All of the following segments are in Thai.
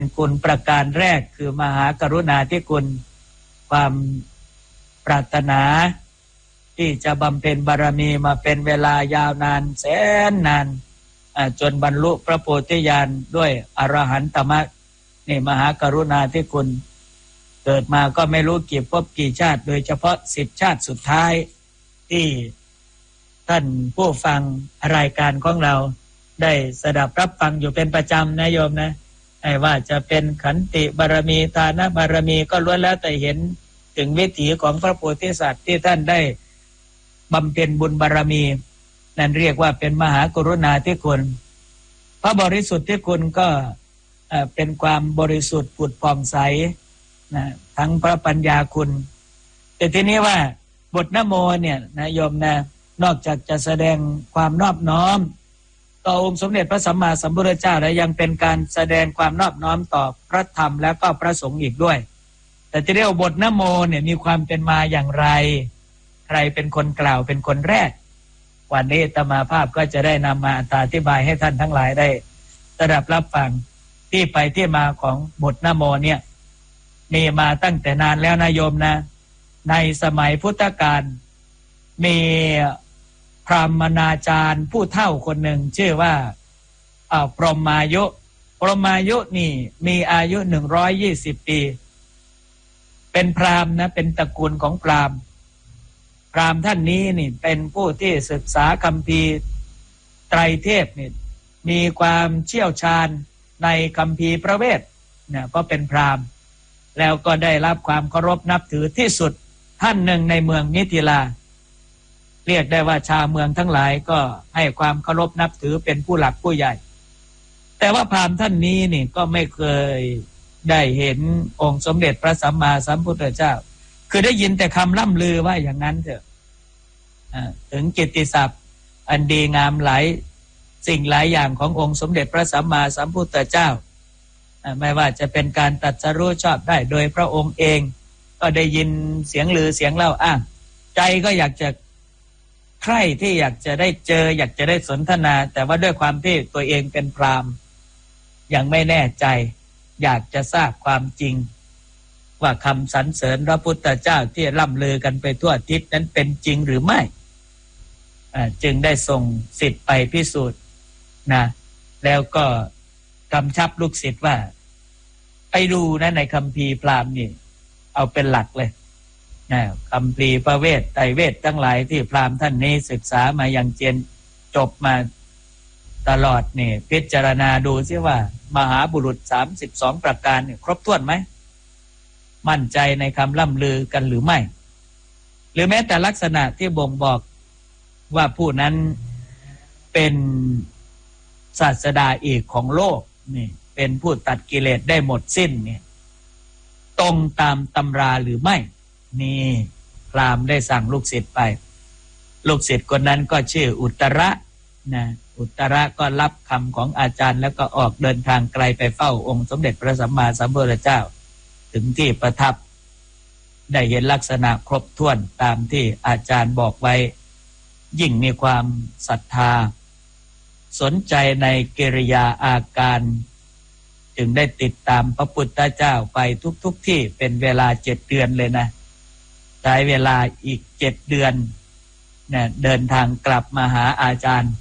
คุณประการแรกคือมหากรุณาธิคุณความปรารถนาที่จะบำเพ็ญบารมีมาเป็นเวลายาวนานแสนนานจนบรรลุพระโพธิญาณด้วยอรหันตมรรคนี่มหากรุณาธิคุณเกิดมาก็ไม่รู้กี่ภพกี่ชาติโดยเฉพาะ10 ชาติสุดท้ายที่ท่านผู้ฟังรายการของเราได้สดับรับฟังอยู่เป็นประจำนะโยมนะไม่ว่าจะเป็นขันติบารมีทานบารมีก็ล้วนแล้วแต่เห็นถึงวิถีของพระโพธิสัตว์ที่ท่านได้บำเพ็ญบุญบารมีนั่นเรียกว่าเป็นมหากรุณาธิคุณพระบริสุทธิ์ที่คุณก็เป็นความบริสุทธิ์ผุดผ่องใสนะทั้งพระปัญญาคุณแต่ทีนี้ว่าบทนะโมเนี่ยนะโยมนะนอกจากจะแสดงความนอบน้อมต่อองค์สมเด็จพระสัมมาสัมพุทธเจ้าแล้วยังเป็นการแสดงความนอบน้อมต่อพระธรรมและก็พระสงฆ์อีกด้วยแต่ที่เรียกว่าบทนะโมเนี่ยมีความเป็นมาอย่างไรใครเป็นคนกล่าวเป็นคนแรกวันนี้อาตมาภาพก็จะได้นำมาอธิบายให้ท่านทั้งหลายได้สดับรับฟังที่ไปที่มาของบทนะโมเนี่ยมีมาตั้งแต่นานแล้วนะโยมนะในสมัยพุทธกาลมีพราหมณาจารย์ผู้เฒ่าคนหนึ่งชื่อว่าพรหมายุนี่มีอายุ120 ปีเป็นพราหมณ์นะเป็นตระกูลของพราหมณ์ท่านนี้นี่เป็นผู้ที่ศึกษาคัมภีร์ไตรเทพนี่มีความเชี่ยวชาญในคัมภีร์พระเวทเนี่ยก็เป็นพราหมณ์แล้วก็ได้รับความเคารพนับถือที่สุดท่านหนึ่งในเมืองมิถิลาเรียกได้ว่าชาวเมืองทั้งหลายก็ให้ความเคารพนับถือเป็นผู้หลักผู้ใหญ่แต่ว่าพราหมณ์ท่านนี้นี่ก็ไม่เคยได้เห็นองค์สมเด็จพระสัมมาสัมพุทธเจ้าคือได้ยินแต่คำล่ำลือว่าอย่างนั้นเถอะถึงกิตติศัพท์อันดีงามหลายสิ่งหลายอย่างขององค์สมเด็จพระสัมมาสัมพุทธเจ้าไม่ว่าจะเป็นการตรัสรู้ชอบได้โดยพระองค์เองก็ได้ยินเสียงลือเสียงเล่าอ้างใจก็อยากจะใคร่ที่อยากจะได้เจออยากจะได้สนทนาแต่ว่าด้วยความที่ตัวเองเป็นพราหมณ์ยังไม่แน่ใจอยากจะทราบความจริงว่าคำสรรเสริญพระพุทธเจ้าที่ล่ำลือกันไปทั่วทิศนั้นเป็นจริงหรือไม่จึงได้ส่งศิษย์ไปพิสูจน์นะแล้วก็กำชับลูกศิษย์ว่าไปดูนะในคัมภีร์พราหมณ์นี่เอาเป็นหลักเลยนะคัมภีร์พระเวทไตรเวททั้งหลายที่พราหมณ์ท่านนี้ศึกษามาอย่างเจนจบมาตลอดนี่พิจารณาดูซิว่ามหาบุรุษ32ประการเนี่ยครบถ้วนไหมมั่นใจในคำล่ำลือกันหรือไม่หรือแม้แต่ลักษณะที่บ่งบอกว่าผู้นั้นเป็นศาสดาเอกของโลกนี่เป็นผู้ตัดกิเลสได้หมดสิ้นเนี่ยตรงตามตำราหรือไม่นี่พราหมณ์ได้สั่งลูกศิษย์ไปลูกศิษย์คนนั้นก็ชื่ออุตระนะอุตระก็รับคำของอาจารย์แล้วก็ออกเดินทางไกลไปเฝ้าองค์สมเด็จพระสัมมาสัมพุทธเจ้าถึงที่ประทับได้เห็นลักษณะครบถ้วนตามที่อาจารย์บอกไว้ยิ่งมีความศรัทธาสนใจในกิริยาอาการจึงได้ติดตามพระพุทธเจ้าไปทุกที่เป็นเวลา7 เดือนเลยนะใช้เวลาอีก7 เดือนเนี่ยเดินทางกลับมาหาอาจารย์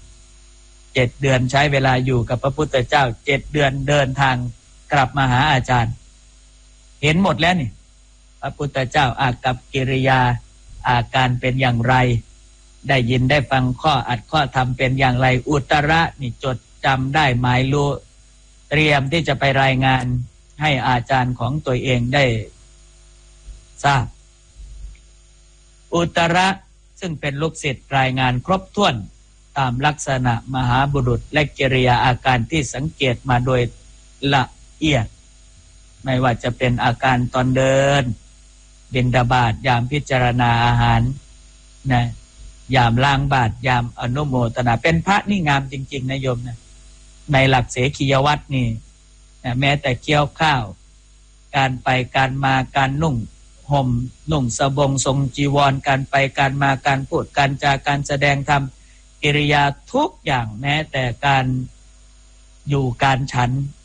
7 เดือนใช้เวลาอยู่กับพระพุทธเจ้า7 เดือนเดินทางกลับมาหาอาจารย์เห็นหมดแล้วนี่พระพุทธเจ้าอากับกิริยาอาการเป็นอย่างไรได้ยินได้ฟังข้ออัดข้อธรรมเป็นอย่างไรอุตระนี่จดจำได้หมายรู้เตรียมที่จะไปรายงานให้อาจารย์ของตัวเองได้ทราบอุตระซึ่งเป็นลูกศิษย์รายงานครบถ้วนตามลักษณะมหาบุรุษและกิริยาอาการที่สังเกตมาโดยละเอียดไม่ว่าจะเป็นอาการตอนเดินบิณฑบาตยามพิจารณาอาหารนะยามล้างบาตรยามอนุโมทนาเป็นพระนี่งามจริงๆนะโยมนะในหลักเสขียวัตรนี่นะแม้แต่เคี้ยวข้าวการไปการมาการนุ่งห่มนุ่งสบงทรงจีวรการไปการมาการพูดการจาการแสดงธรรมกิริยาทุกอย่างแม้แต่การอยู่การฉันท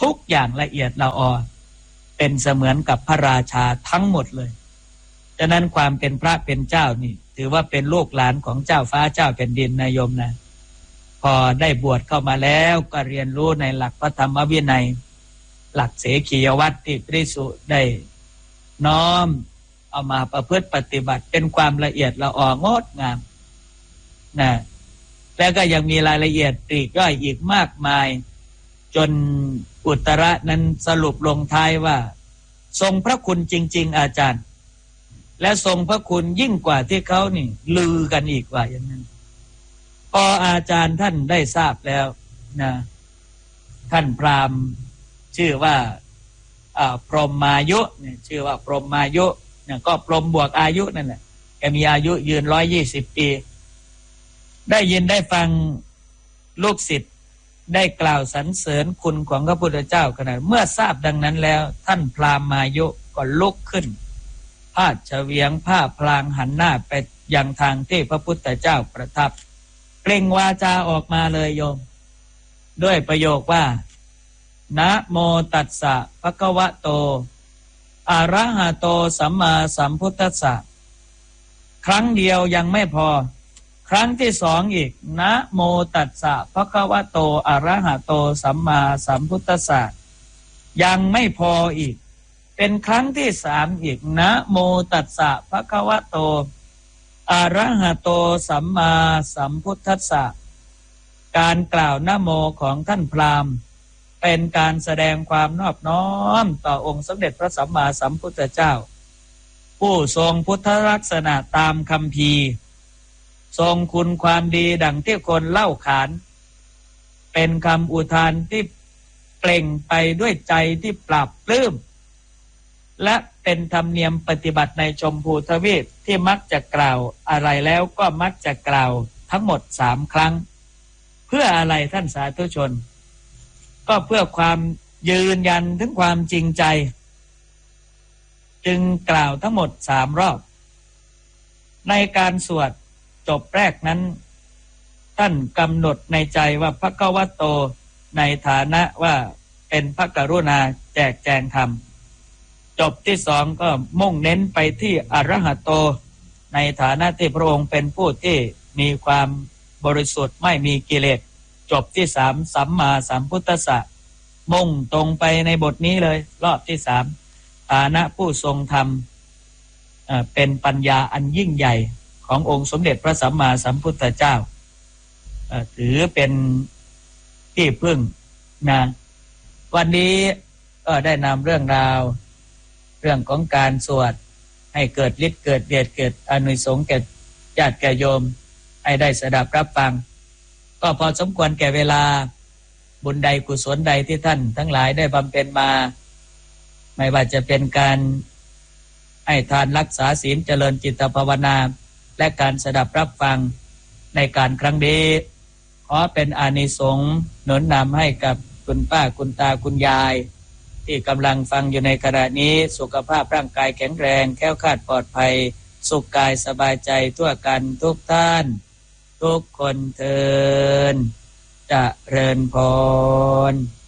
ทุกอย่างละเอียดละออเป็นเสมือนกับพระราชาทั้งหมดเลยฉะนั้นความเป็นพระเป็นเจ้านี่ถือว่าเป็นลูกหลานของเจ้าฟ้าเจ้าแผ่นดินนายโยมนะพอได้บวชเข้ามาแล้วก็เรียนรู้ในหลักพระธรรมวินัยหลักเสขียวัตรที่พระภิกษุได้น้อมเอามาประพฤติปฏิบัติเป็นความละเอียดละอองดงามนะแล้วก็ยังมีรายละเอียดปลีกย่อยอีกมากมายจนอุตระนั้นสรุปลงท้ายว่าทรงพระคุณจริงๆอาจารย์และทรงพระคุณยิ่งกว่าที่เขานี่ลือกันอีกว่าอย่างนั้นพออาจารย์ท่านได้ทราบแล้วนะท่านพราหมณ์ชื่อว่าพรหมายุเนี่ยชื่อว่าพรหมายุเนี่ยก็พรหมบวกอายุนั่นแหละแกมีอายุยืน120 ปีได้ยินได้ฟังลูกศิษย์ได้กล่าวสรรเสริญคุณของพระพุทธเจ้าขนาดเมื่อทราบดังนั้นแล้วท่านพราหมณ์ยุก็ลุกขึ้นพาดเฉวียงผ้าพลางหันหน้าไปยังทางที่พระพุทธเจ้าประทับเปล่งวาจาออกมาเลยโยมด้วยประโยคว่านะโมตัสสะภะคะวะโตอะระหะโตสัมมาสัมพุทธัสสะครั้งเดียวยังไม่พอครั้งที่สองอีกนะโมตัสสะภะคะวะโตอะระหะโตสัมมาสัมพุทธัสสะยังไม่พออีกเป็นครั้งที่สามอีกนะโมตัสสะภะคะวะโตอะระหะโตสัมมาสัมพุทธัสสะการกล่าวนะโมของท่านพราหมณ์เป็นการแสดงความนอบน้อมต่อองค์สมเด็จพระสัมมาสัมพุทธเจ้าผู้ทรงพุทธลักษณะตามคัมภีร์ทรงคุณความดีดังที่คนเล่าขานเป็นคำอุทานที่เปล่งไปด้วยใจที่ปราบปลื้มและเป็นธรรมเนียมปฏิบัติในชมพูทวีปที่มักจะกล่าวอะไรแล้วก็มักจะกล่าวทั้งหมด3 ครั้งเพื่ออะไรท่านสาธุชนก็เพื่อความยืนยันถึงความจริงใจจึงกล่าวทั้งหมด3 รอบในการสวดจบแรกนั้นท่านกำหนดในใจว่าภควโตในฐานะว่าเป็นพระกรุณาแจกแจงธรรมจบที่2ก็มุ่งเน้นไปที่อรหัตโตในฐานะที่พระองค์เป็นผู้ที่มีความบริสุทธิ์ไม่มีกิเลสจบที่3สัมมาสัมพุทธัสสะมุ่งตรงไปในบทนี้เลยรอบที่3ฐานะผู้ทรงธรรมเป็นปัญญาอันยิ่งใหญ่ขององค์สมเด็จพระสัมมาสัมพุทธเจ้าถือเป็นที่พึ่งนะวันนี้ก็ได้นำเรื่องราวเรื่องของการสวดให้เกิดฤทธิ์เกิดเดชเกิดอานิสงส์แก่ญาติแก่โยมให้ได้สดับรับฟังก็พอสมควรแก่เวลาบุญใดกุศลใดที่ท่านทั้งหลายได้บำเพ็ญมาไม่ว่าจะเป็นการให้ทานรักษาศีลเจริญจิตภาวนาและการสดับรับฟังในการครั้งนี้ขอเป็นอานิสงส์หนุนนำให้กับคุณป้าคุณตาคุณยายที่กำลังฟังอยู่ในขณะนี้สุขภาพร่างกายแข็งแรงแคล้วคลาดปลอดภัยสุขกายสบายใจทั่วกันทุกท่านทุกคนเทอญเจริญพร